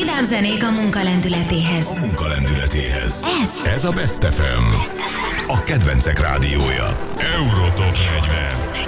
Vidámzenék a munka lendületéhez. Ez Ez a Best FM. A kedvencek rádiója. Eurotop 40.